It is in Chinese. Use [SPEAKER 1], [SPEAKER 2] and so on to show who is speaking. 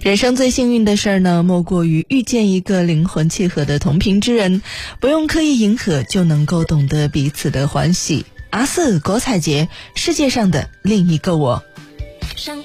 [SPEAKER 1] 人生最幸运的事儿呢，莫过于遇见一个灵魂契合的同频之人，不用刻意迎合就能够懂得彼此的欢喜。阿四国彩节，世界上的另一个我。
[SPEAKER 2] 上